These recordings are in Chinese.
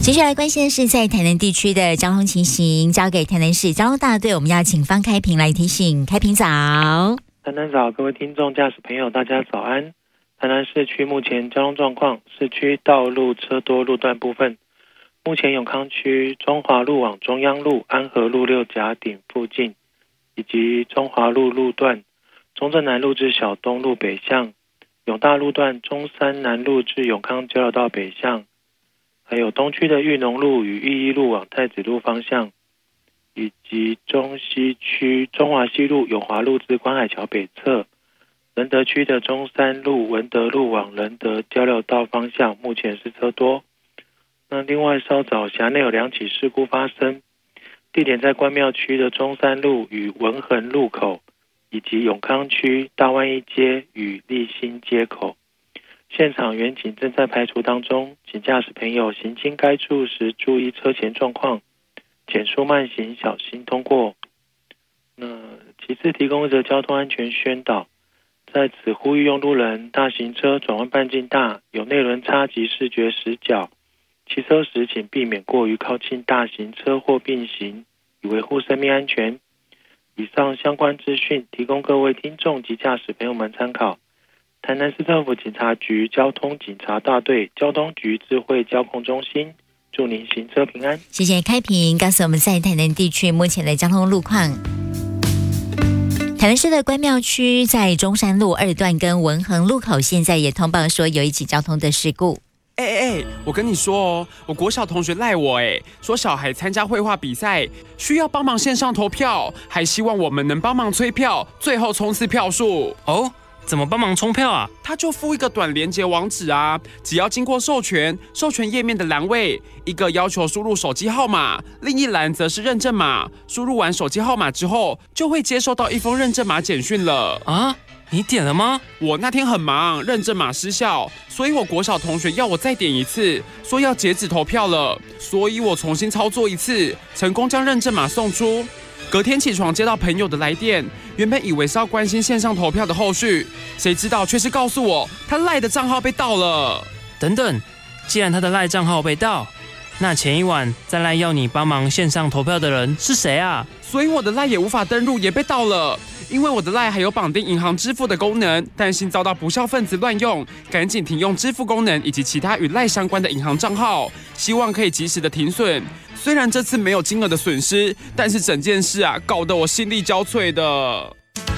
接下来关心的是在台南地区的交通情形，交给台南市交通大队，我们要请方开平来提醒。开平早。 台南早，各位听众驾驶朋友大家早安。台南市区目前交通状况，市区道路车多路段部分，目前永康区中华路往中央路安和路六甲顶附近，以及中华路路段中正南路至小东路北向，永大路段中山南路至永康交流道北向，还有东区的裕农路与裕一路往太子路方向，以及中西区中华西路永华路至观海桥北侧，仁德区的中山路文德路往仁德交流道方向目前是车多。那另外稍早辖内有2起事故发生，地点在关庙区的中山路与文衡路口，以及永康区大湾一街与立新街口。现场员警正在排除当中，请驾驶朋友行经该处时注意车前状况，减速慢行，小心通过。那其次提供一则交通安全宣导，在此呼吁用路人，大型车转弯半径大，有内轮差及视觉死角，骑车时请避免过于靠近大型车或并行，以维护生命安全。以上相关资讯提供各位听众及驾驶朋友们参考。台南市政府警察局交通警察大队交通局智慧交控中心，祝您行车平安。 谢谢开平告诉我们在台南地区目前的交通路况。台南市的关庙区在中山路2段跟文衡路口，现在也通报说有一起交通的事故。 我跟你说哦，我国小同学赖我说小孩参加绘画比赛需要帮忙线上投票，还希望我们能帮忙催票，最后冲刺票数。 哦，怎么帮忙冲票啊？ 他就附一个短连结网址啊，只要经过授权页面的栏位，一个要求输入手机号码，另一栏则是认证码。输入完手机号码之后，就会接收到一封认证码简讯了。 啊？你点了吗？ 我那天很忙，认证码失效，所以我国小同学要我再点一次，说要截止投票了，所以我重新操作一次，成功将认证码送出。隔天起床接到朋友的来电，原本以为是要关心线上投票的后续，谁知道却是告诉我他赖的账号被盗了。 等等，既然他的赖账号被盗，那前一晚在赖要你帮忙线上投票的人是谁啊？ 所以我的赖也无法登入，也被盗了。因为我的赖还有绑定银行支付的功能，担心遭到不肖分子乱用，赶紧停用支付功能以及其他与赖相关的银行账号，希望可以及时的停损。虽然这次没有金额的损失，但是整件事搞得我心力交瘁的。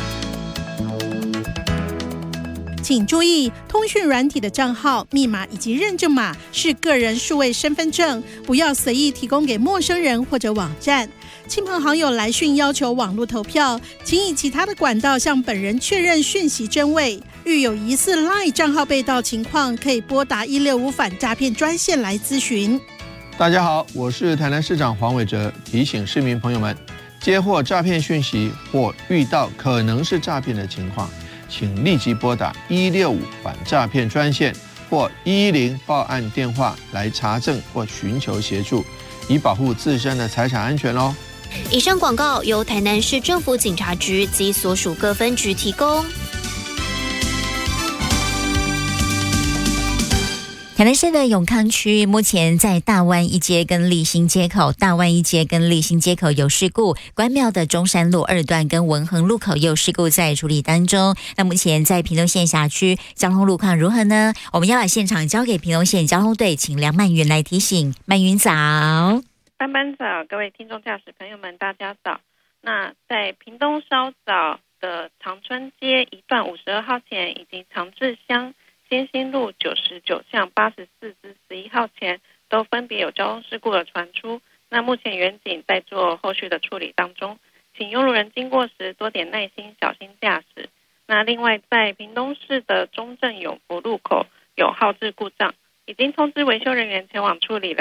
请注意，通讯软体的账号、密码以及认证码是个人数位身份证，不要随意提供给陌生人或者网站。亲朋好友来讯要求网络投票，请以其他的管道向本人确认讯息真伪。遇有疑似 LINE 账号被盗情况，可以拨打165反诈骗专线来咨询。 大家好，我是台南市长黄伟哲，提醒市民朋友们，接获诈骗讯息或遇到可能是诈骗的情况，请立即拨打165反诈骗专线或110报案电话来查证或寻求协助，以保护自身的财产安全哦。 以上广告由台南市政府警察局及所属各分局提供。 台南市的永康区目前在大湾一街跟立新街口，有事故，关庙的中山路2段跟文衡路口有事故在处理当中。那目前在屏东县辖区交通路况如何呢？我们要把现场交给屏东县交通队，请梁曼云来提醒。曼云早。 班早，各位听众驾驶朋友们大家早。那在屏东稍早的长春街一段52号前，以及长治乡新兴路99巷84至11号前，都分别有交通事故的传出。那目前员警在做后续的处理当中，请用路人经过时多点耐心，小心驾驶。那另外在屏东市的中正永福路口有号志故障，已经通知维修人员前往处理了。